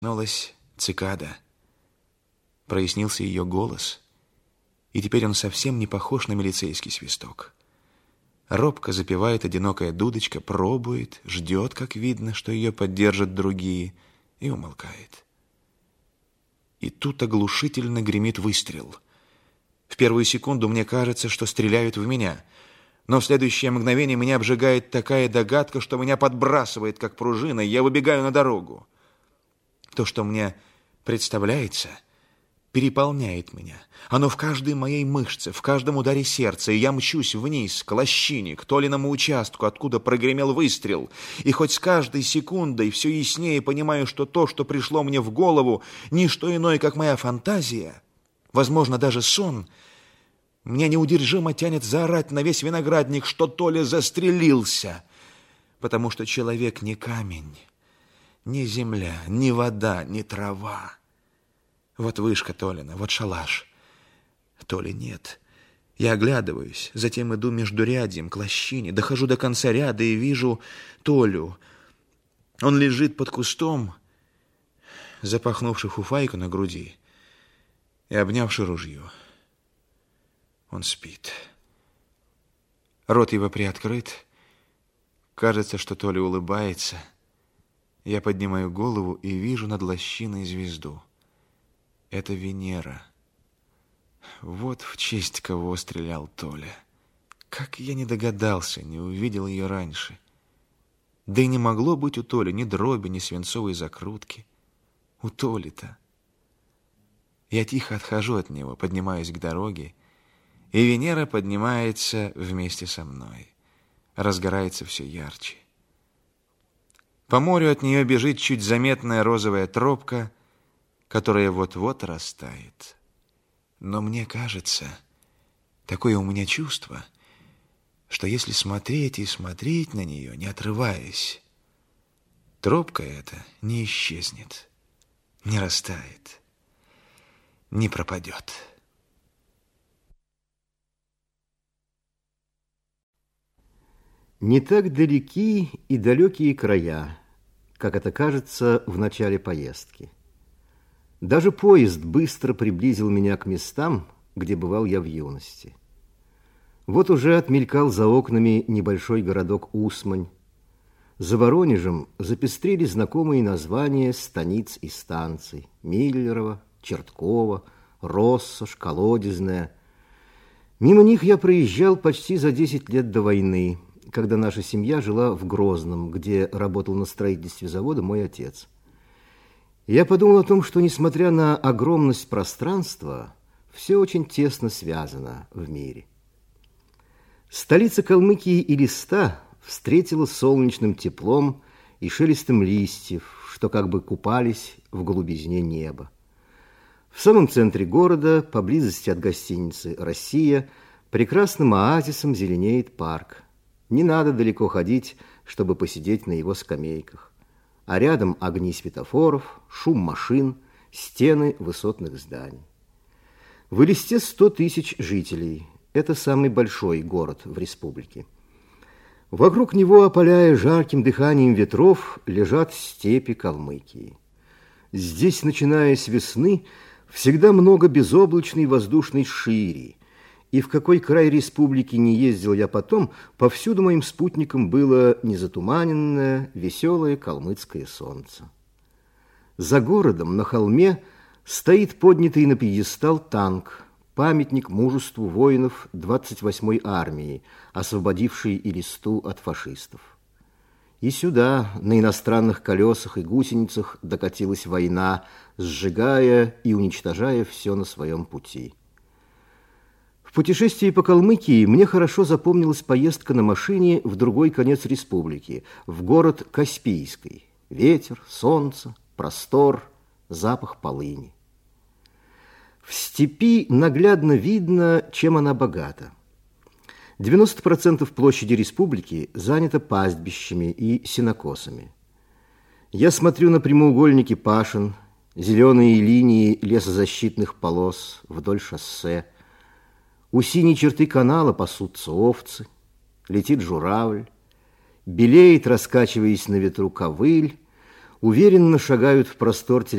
Проснулась цикада. Прояснился ее голос, и теперь он совсем не похож на милицейский свисток. Робко запевает одинокая дудочка, пробует, ждет, как видно, что ее поддержат другие, и умолкает. И тут оглушительно гремит выстрел. В первую секунду мне кажется, что стреляют в меня, но в следующее мгновение меня обжигает такая догадка, что меня подбрасывает, как пружина, и я выбегаю на дорогу. То, что мне представляется, переполняет меня. Оно в каждой моей мышце, в каждом ударе сердца, и я мчусь вниз, к лощине, к Толиному участку, откуда прогремел выстрел. И хоть с каждой секундой все яснее понимаю, что то, что пришло мне в голову, не что иное, как моя фантазия, возможно, даже сон, меня неудержимо тянет заорать на весь виноградник, что Толя застрелился, потому что человек не камень, ни земля, ни вода, ни трава. Вот вышка Толина, вот шалаш. Толи нет. Я оглядываюсь, затем иду междурядьем к лощине, дохожу до конца ряда и вижу Толю. Он лежит под кустом, запахнувши фуфайку на груди и обнявши ружье. Он спит. Рот его приоткрыт. Кажется, что Толя улыбается. Я поднимаю голову и вижу над лощиной звезду. Это Венера. Вот в честь кого стрелял Толя. Как я не догадался, не увидел ее раньше. Да и не могло быть у Толи ни дроби, ни свинцовой закрутки. У Толи-то. Я тихо отхожу от него, поднимаюсь к дороге, и Венера поднимается вместе со мной. Разгорается все ярче. По морю от нее бежит чуть заметная розовая тропка, которая вот-вот растает. Но мне кажется, такое у меня чувство, что если смотреть и смотреть на нее, не отрываясь, тропка эта не исчезнет, не растает, не пропадет. Не так далеки и далекие края, как это кажется в начале поездки. Даже поезд быстро приблизил меня к местам, где бывал я в юности. Вот уже отмелькал за окнами небольшой городок Усмань. За Воронежем запестрели знакомые названия станиц и станций: Миллерово, Черткова, Россошь, Колодезная. Мимо них я проезжал почти за 10 лет до войны, когда наша семья жила в Грозном, где работал на строительстве завода мой отец. Я подумал о том, что, несмотря на огромность пространства, все очень тесно связано в мире. Столица Калмыкии Элиста встретила солнечным теплом и шелестом листьев, что как бы купались в голубизне неба. В самом центре города, поблизости от гостиницы «Россия», прекрасным оазисом зеленеет парк. Не надо далеко ходить, чтобы посидеть на его скамейках. А рядом огни светофоров, шум машин, стены высотных зданий. В Элисте 100 тысяч жителей. Это самый большой город в республике. Вокруг него, опаляя жарким дыханием ветров, лежат степи Калмыкии. Здесь, начиная с весны, всегда много безоблачной воздушной шири. И в какой край республики не ездил я потом, повсюду моим спутником было незатуманенное, веселое калмыцкое солнце. За городом на холме стоит поднятый на пьедестал танк, памятник мужеству воинов 28-й армии, освободившей Элисту от фашистов. И сюда, на иностранных колесах и гусеницах, докатилась война, сжигая и уничтожая все на своем пути. В путешествии по Калмыкии мне хорошо запомнилась поездка на машине в другой конец республики, в город Каспийский. Ветер, солнце, простор, запах полыни. В степи наглядно видно, чем она богата. 90% площади республики занято пастбищами и сенокосами. Я смотрю на прямоугольники пашин, зеленые линии лесозащитных полос вдоль шоссе. У синей черты канала пасутся овцы, летит журавль, белеет, раскачиваясь на ветру, ковыль, уверенно шагают в простор